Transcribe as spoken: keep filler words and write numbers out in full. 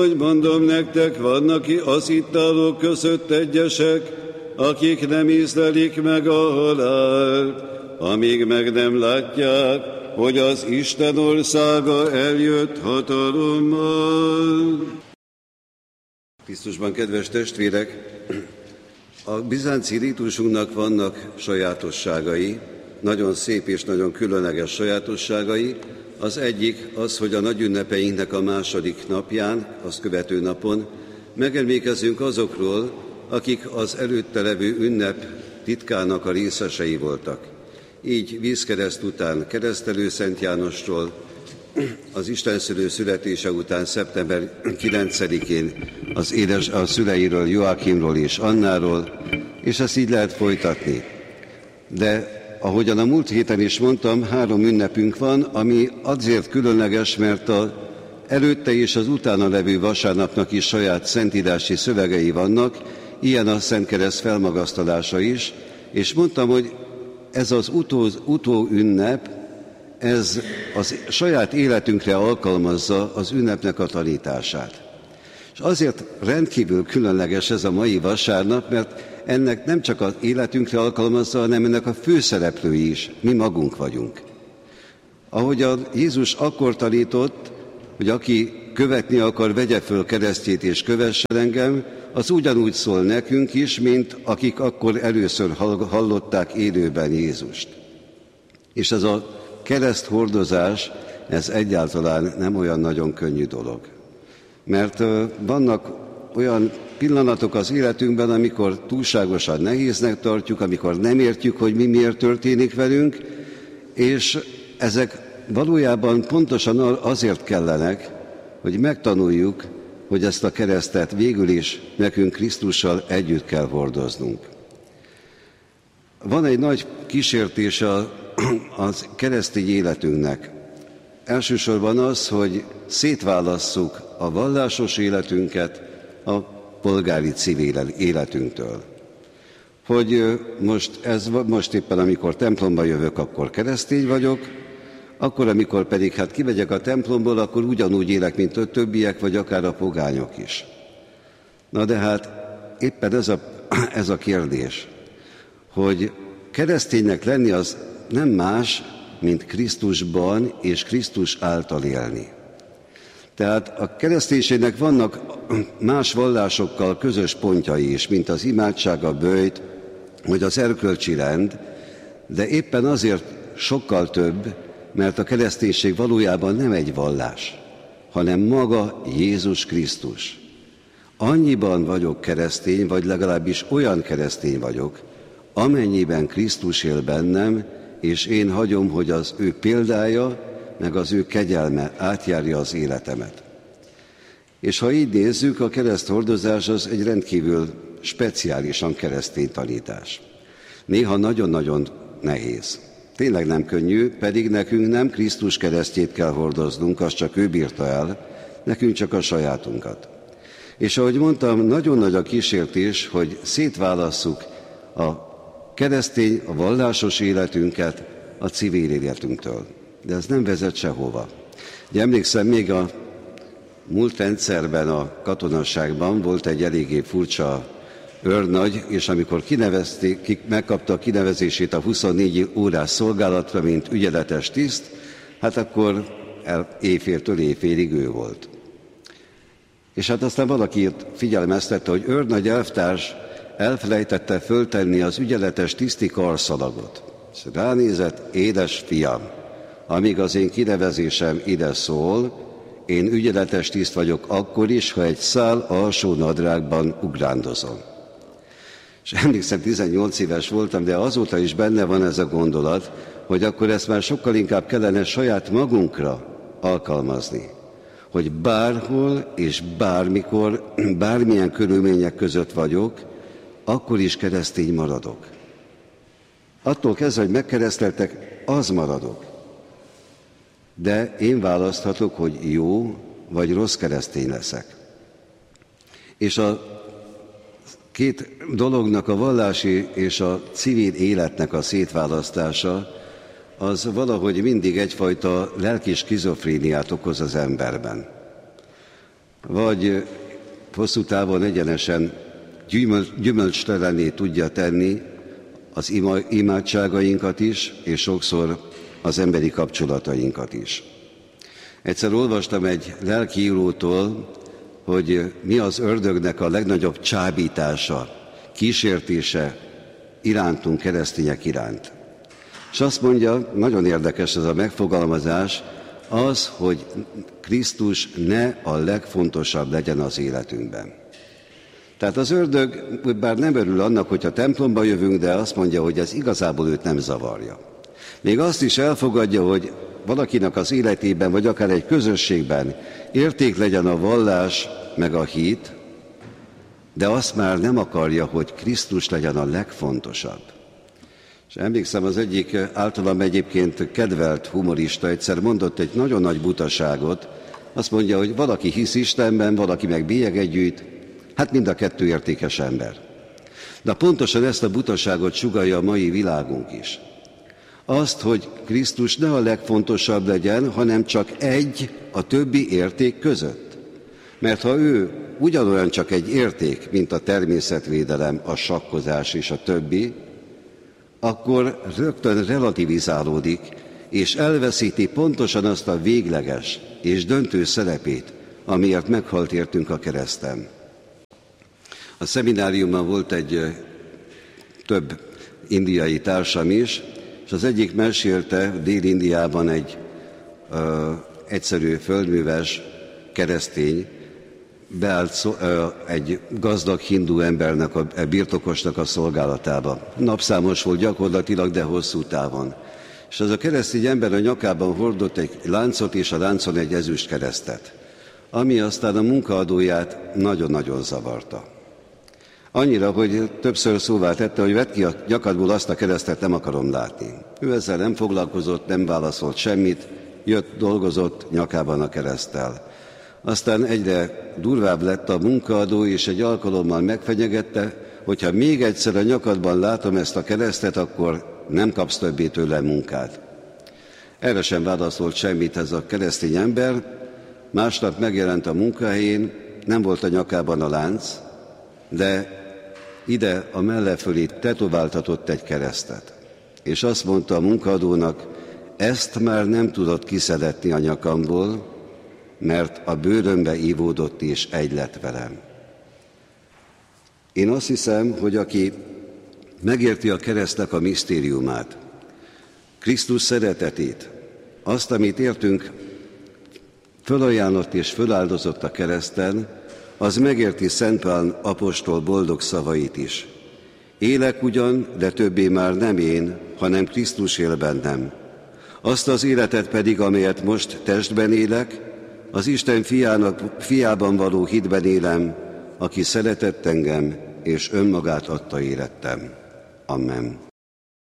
Hogy mondom nektek, vannak ki aszitálók között egyesek, akik nem ízlelik meg a halált, amíg meg nem látják, hogy az Isten országa eljött hatalommal. Krisztusban, kedves testvérek, a bizánci rítusunknak vannak sajátosságai, nagyon szép és nagyon különleges sajátosságai. Az egyik az, hogy a nagyünnepeinknek a második napján, azt követő napon megemlékezünk azokról, akik az előtte levő ünnep titkának a részesei voltak. Így vízkereszt után Keresztelő Szent Jánosról, az Istenszülő születése után szeptember kilencedikén az édes, a szüleiről, Joákimról és Annáról, és ezt így lehet folytatni. De ahogyan a múlt héten is mondtam, három ünnepünk van, ami azért különleges, mert az előtte és az utána levő vasárnapnak is saját szentírási szövegei vannak, ilyen a Szent Kereszt felmagasztalása is, és mondtam, hogy ez az utó, utó ünnep, ez az saját életünkre alkalmazza az ünnepnek a tanítását. És azért rendkívül különleges ez a mai vasárnap, mert ennek nem csak az életünkre alkalmazza, hanem ennek a főszereplői is, mi magunk vagyunk. Ahogy a Jézus akkor tanított, hogy aki követni akar, vegye föl keresztjét és kövessen engem, az ugyanúgy szól nekünk is, mint akik akkor először hallották élőben Jézust. És ez a kereszt hordozás, ez egyáltalán nem olyan nagyon könnyű dolog. Mert vannak olyan pillanatok az életünkben, amikor túlságosan nehéznek tartjuk, amikor nem értjük, hogy mi miért történik velünk, és ezek valójában pontosan azért kellenek, hogy megtanuljuk, hogy ezt a keresztet végül is nekünk Krisztussal együtt kell hordoznunk. Van egy nagy kísértés a, az keresztény életünknek. Elsősorban az, hogy szétválasszuk a vallásos életünket a polgári civil életünktől. Hogy most, ez, most éppen amikor templomba jövök, akkor keresztény vagyok, akkor amikor pedig hát kimegyek a templomból, akkor ugyanúgy élek, mint a többiek, vagy akár a pogányok is. Na de hát éppen ez a, ez a kérdés, hogy kereszténynek lenni az nem más, mint Krisztusban és Krisztus által élni. Tehát a kereszténységnek vannak más vallásokkal közös pontjai is, mint az imádság, a böjt, vagy az erkölcsi rend, de éppen azért sokkal több, mert a kereszténység valójában nem egy vallás, hanem maga Jézus Krisztus. Annyiban vagyok keresztény, vagy legalábbis olyan keresztény vagyok, amennyiben Krisztus él bennem, és én hagyom, hogy az ő példája, meg az ő kegyelme átjárja az életemet. És ha így nézzük, a kereszthordozás az egy rendkívül speciálisan keresztény tanítás. Néha nagyon-nagyon nehéz. Tényleg nem könnyű, pedig nekünk nem Krisztus keresztjét kell hordoznunk, azt csak ő bírta el, nekünk csak a sajátunkat. És ahogy mondtam, nagyon nagy a kísértés, hogy szétválasszuk a keresztény, a vallásos életünket a civil életünktől. De ez nem vezet sehova. Ugye emlékszem, még a múlt rendszerben, a katonasságban volt egy eléggé furcsa őrnagy, és amikor kinevezték, megkapta a kinevezését a huszonnégy órás szolgálatra, mint ügyeletes tiszt, hát akkor el, éjféltől éjfélig ő volt. És hát aztán valaki figyelmeztette, hogy őrnagy elvtárs elfelejtette föltenni az ügyeletes tiszti karszalagot. És ránézett, édes fiam, amíg az én kinevezésem ide szól, én ügyeletes tiszt vagyok akkor is, ha egy szál alsó nadrágban ugrándozom. És emlékszem, tizennyolc éves voltam, de azóta is benne van ez a gondolat, hogy akkor ezt már sokkal inkább kellene saját magunkra alkalmazni. Hogy bárhol és bármikor, bármilyen körülmények között vagyok, akkor is keresztény maradok. Attól kezdve, hogy megkereszteltek, az maradok. De én választhatok, hogy jó vagy rossz keresztény leszek. És a két dolognak, a vallási és a civil életnek a szétválasztása, az valahogy mindig egyfajta lelki skizofréniát okoz az emberben. vagy hosszú távon egyenesen gyümölcstelené tudja tenni az imádságainkat is, és sokszor az emberi kapcsolatainkat is. Egyszer olvastam egy lelkiírótól, hogy mi az ördögnek a legnagyobb csábítása, kísértése irántunk, keresztények iránt. És azt mondja, nagyon érdekes ez a megfogalmazás, az, hogy Krisztus ne a legfontosabb legyen az életünkben. Tehát az ördög bár nem örül annak, hogyha templomba jövünk, de azt mondja, hogy ez igazából őt nem zavarja. Még azt is elfogadja, hogy valakinek az életében, vagy akár egy közösségben érték legyen a vallás, meg a hit, de azt már nem akarja, hogy Krisztus legyen a legfontosabb. És emlékszem, az egyik általam egyébként kedvelt humorista egyszer mondott egy nagyon nagy butaságot, azt mondja, hogy valaki hisz Istenben, valaki meg bélyeget gyűjt, hát mind a kettő értékes ember. De pontosan ezt a butaságot sugallja a mai világunk is. Azt, hogy Krisztus ne a legfontosabb legyen, hanem csak egy a többi érték között. Mert ha ő ugyanolyan csak egy érték, mint a természetvédelem, a sakkozás és a többi, akkor rögtön relativizálódik, és elveszíti pontosan azt a végleges és döntő szerepét, amiért meghalt értünk a kereszten. A szemináriumban volt egy több indiai társam is, és az egyik mesélte, Dél-Indiában egy ö, egyszerű földműves keresztény beállt szó, ö, egy gazdag hindu embernek, a, a birtokosnak a szolgálatába. Napszámos volt gyakorlatilag, de hosszú távon. És az a keresztény ember a nyakában hordott egy láncot, és a láncon egy ezüst keresztet, ami aztán a munkaadóját nagyon-nagyon zavarta. Annyira, hogy többször szóvá tette, hogy vedd ki a nyakadból azt a keresztet, nem akarom látni. Ő ezzel nem foglalkozott, nem válaszolt semmit, jött, dolgozott nyakában a kereszttel. Aztán egyre durvább lett a munkaadó, és egy alkalommal megfenyegette, hogyha még egyszer a nyakadban látom ezt a keresztet, akkor nem kapsz többé tőlem munkát. Erre sem válaszolt semmit ez a keresztény ember, másnap megjelent a munkahelyén, nem volt a nyakában a lánc, de ide a melle fölé tetováltatott egy keresztet. És azt mondta a munkaadónak, ezt már nem tudott kiszedetni a nyakamból, mert a bőrömbe ívódott és egy lett velem. Én azt hiszem, hogy aki megérti a keresztnek a misztériumát, Krisztus szeretetét, azt, amit értünk, fölajánlott és föláldozott a kereszten, az megérti Szent Pál apostol boldog szavait is. Élek ugyan, de többé már nem én, hanem Krisztus él bennem. Azt az életet pedig, amelyet most testben élek, az Isten fiának, fiában való hitben élem, aki szeretett engem, és önmagát adta érettem. Amen.